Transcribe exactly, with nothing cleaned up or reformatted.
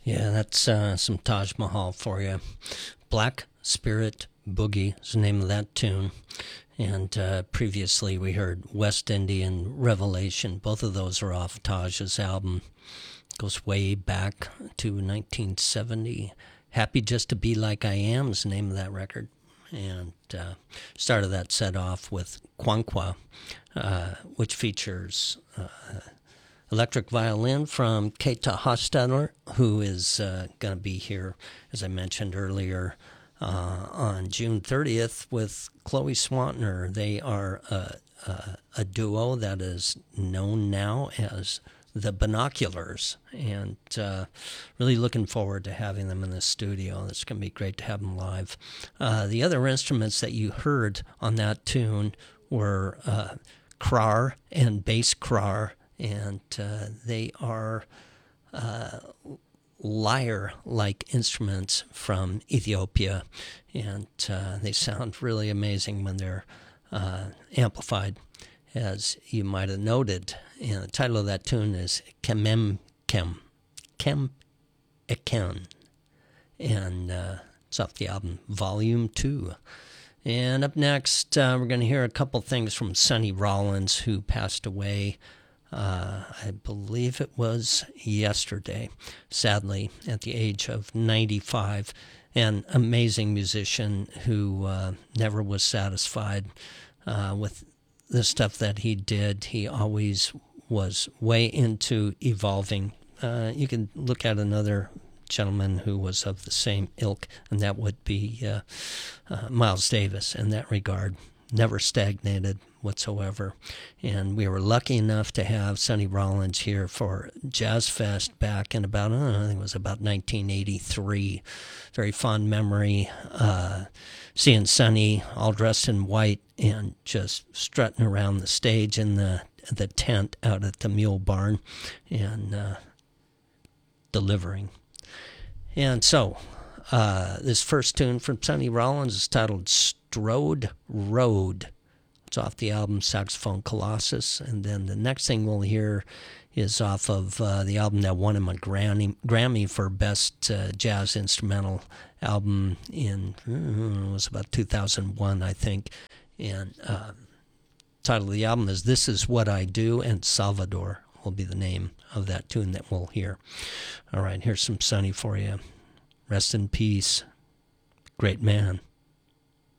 Yeah, that's uh, some Taj Mahal for you. Black Spirit Boogie is the name of that tune. And uh, previously we heard West Indian Revelation. Both of those are off Taj's album. Goes way back to nineteen seventy. Happy Just to Be Like I Am is the name of that record. And uh, started that set off with Quanqua, uh, which features uh, electric violin from Keita Hostetler, who is uh, going to be here, as I mentioned earlier, uh, on June thirtieth with Chloe Swantner. They are a, a, a duo that is known now as the Binoculars, and uh, really looking forward to having them in the studio. It's going to be great to have them live. Uh, the other instruments that you heard on that tune were uh, krar and bass krar, and uh, they are uh, lyre-like instruments from Ethiopia, and uh, they sound really amazing when they're uh, amplified, as you might have noted. And the title of that tune is Kemem Kem, Kem Eken, and uh, it's off the album Volume two. And up next, uh, we're going to hear a couple things from Sonny Rollins, who passed away, uh, I believe it was yesterday, sadly, at the age of ninety-five. An amazing musician who uh, never was satisfied uh, with the stuff that he did. He always was way into evolving. Uh, you can look at another gentleman who was of the same ilk, and that would be uh, uh, Miles Davis in that regard. Never stagnated whatsoever. And we were lucky enough to have Sonny Rollins here for Jazz Fest back in about, I don't know, I think it was about nineteen eighty-three. Very fond memory. Uh, seeing Sonny all dressed in white and just strutting around the stage in the the tent out at the Mule Barn and uh, delivering. And so, uh, this first tune from Sonny Rollins is titled Strode Road. It's off the album Saxophone Colossus. And then the next thing we'll hear is off of uh, the album that won him a Grammy, Grammy for Best uh, Jazz Instrumental Album in, uh, it was about two thousand one, I think. And uh, title of the album is This Is What I Do, and Salvador will be the name of that tune that we'll hear. All right, here's some Sonny for you. Rest in peace. Great man.